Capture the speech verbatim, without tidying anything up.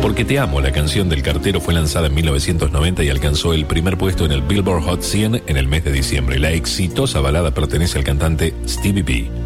Porque te amo, la canción del cartero fue lanzada en mil novecientos noventa y alcanzó el primer puesto en el Billboard Hot cien en el mes de diciembre. La exitosa balada pertenece al cantante Stevie B.